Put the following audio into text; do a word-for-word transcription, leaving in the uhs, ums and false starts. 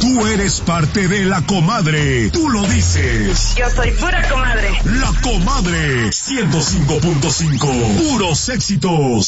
Tú eres parte de La Comadre. Tú lo dices. Yo soy pura comadre. La Comadre. ciento cinco punto cinco. Puros éxitos.